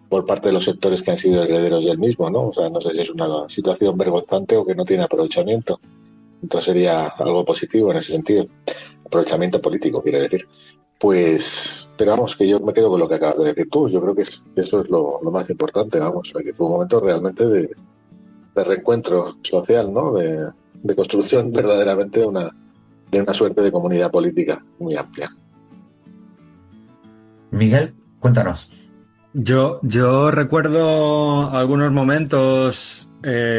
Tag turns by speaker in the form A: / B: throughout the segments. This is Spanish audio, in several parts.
A: por parte de los sectores que han sido herederos del mismo, ¿no? O sea, no sé si es una situación vergonzante o que no tiene aprovechamiento. Entonces sería algo positivo en ese sentido. Aprovechamiento político, quiere decir. Pues, pero vamos, que yo me quedo con lo que acabas de decir tú. Yo creo que eso es lo más importante, vamos, que fue un momento realmente de reencuentro social, ¿no? De construcción verdaderamente de una suerte de comunidad política muy amplia.
B: Miguel, cuéntanos.
C: Yo recuerdo algunos momentos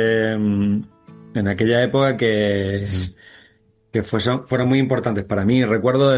C: en aquella época que fueron muy importantes para mí. Recuerdo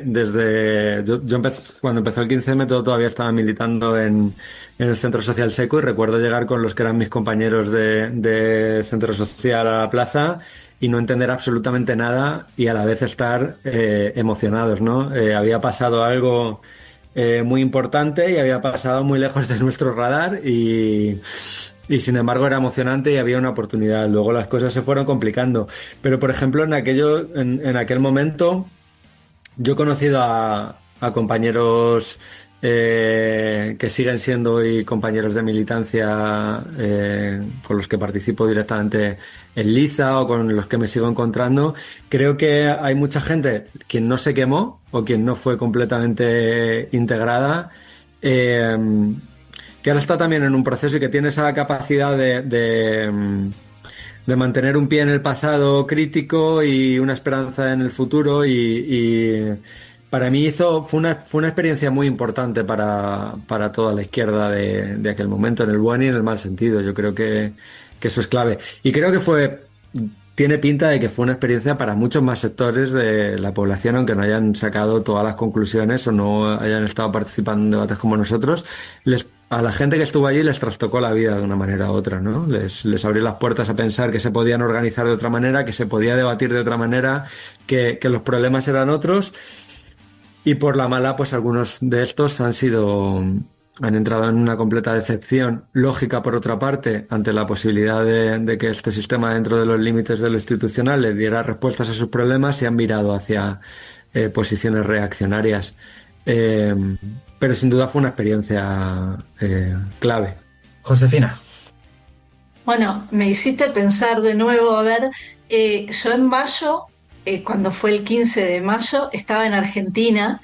C: cuando empezó el 15M, todo todavía estaba militando en el Centro Social Seco, y recuerdo llegar con los que eran mis compañeros de Centro Social a la plaza y no entender absolutamente nada, y a la vez estar emocionados, ¿no? Había pasado algo muy importante y había pasado muy lejos de nuestro radar, y sin embargo era emocionante y había una oportunidad. Luego las cosas se fueron complicando. Pero por ejemplo, en aquel momento, yo he conocido a compañeros que siguen siendo hoy compañeros de militancia, con los que participo directamente en Liza o con los que me sigo encontrando. Creo que hay mucha gente quien no se quemó o quien no fue completamente integrada, eh, que ahora está también en un proceso y que tiene esa capacidad de mantener un pie en el pasado crítico y una esperanza en el futuro, y para mí fue una experiencia muy importante para toda la izquierda de aquel momento, en el buen y en el mal sentido. Yo creo que eso es clave. Y creo que tiene pinta de que fue una experiencia para muchos más sectores de la población, aunque no hayan sacado todas las conclusiones o no hayan estado participando en debates como nosotros. A la gente que estuvo allí les trastocó la vida de una manera u otra, ¿no? Les abrió las puertas a pensar que se podían organizar de otra manera, que se podía debatir de otra manera, que los problemas eran otros. Y por la mala, pues algunos de estos han entrado en una completa decepción lógica, por otra parte, ante la posibilidad de que este sistema, dentro de los límites de lo institucional, le diera respuestas a sus problemas, y han virado hacia posiciones reaccionarias. Eh, pero sin duda fue una experiencia clave.
B: Josefina.
D: Bueno, me hiciste pensar de nuevo, a ver, yo en mayo, cuando fue el 15 de mayo, estaba en Argentina,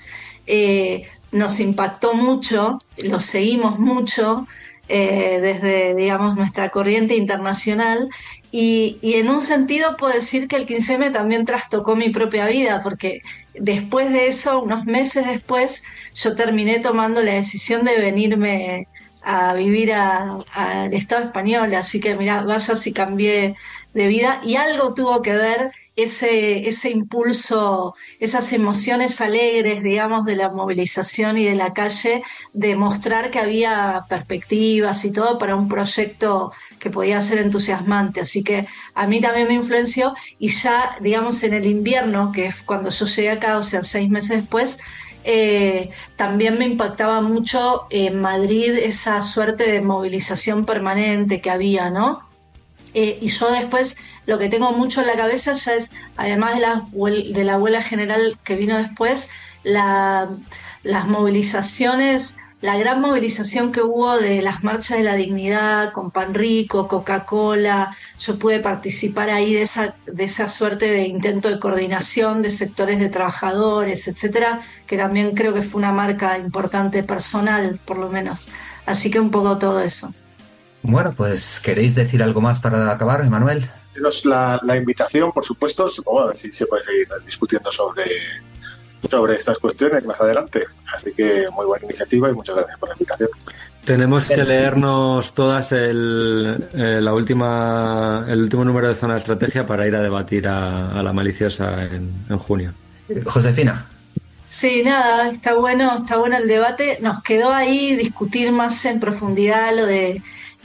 D: nos impactó mucho, lo seguimos mucho desde, digamos, nuestra corriente internacional, y en un sentido puedo decir que el 15M también trastocó mi propia vida, porque después de eso, unos meses después, yo terminé tomando la decisión de venirme a vivir al Estado español, así que mira, vaya si cambié de vida, y algo tuvo que ver ese impulso, esas emociones alegres, digamos, de la movilización y de la calle, de mostrar que había perspectivas y todo para un proyecto que podía ser entusiasmante, así que a mí también me influenció, y ya, digamos, en el invierno, que es cuando yo llegué acá, o sea, 6 meses después, también me impactaba mucho en Madrid esa suerte de movilización permanente que había, ¿no? Y yo después lo que tengo mucho en la cabeza ya es, además de la huelga general que vino después, la, las movilizaciones, la gran movilización que hubo de las marchas de la dignidad con Pan Rico, Coca-Cola. Yo pude participar ahí de esa suerte de intento de coordinación de sectores de trabajadores, etcétera, que también creo que fue una marca importante personal, por lo menos. Así que un poco todo eso.
B: Bueno, pues ¿queréis decir algo más para acabar, Emanuel?
A: Haceros la invitación, por supuesto, supongo, a ver si se puede seguir discutiendo sobre estas cuestiones más adelante. Así que muy buena iniciativa y muchas gracias por la invitación.
C: Tenemos que leernos todas el último número de Zona de Estrategia para ir a debatir a la maliciosa en junio.
B: Josefina.
D: Sí, nada, está bueno el debate. Nos quedó ahí discutir más en profundidad lo de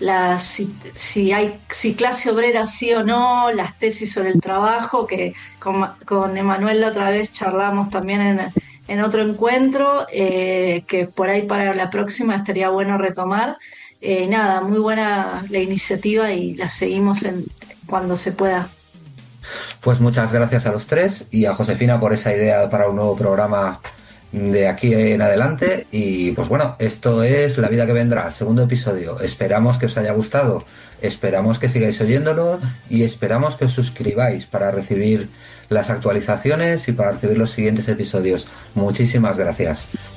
D: si clase obrera sí o no, las tesis sobre el trabajo, que con Emanuel la otra vez charlamos también en otro encuentro, que por ahí para la próxima estaría bueno retomar. Nada, muy buena la iniciativa y la seguimos cuando se pueda.
B: Pues muchas gracias a los tres y a Josefina por esa idea para un nuevo programa de aquí en adelante. Y pues bueno, esto es La vida que vendrá, segundo episodio. Esperamos que os haya gustado, esperamos que sigáis oyéndolo y esperamos que os suscribáis para recibir las actualizaciones y para recibir los siguientes episodios. Muchísimas gracias.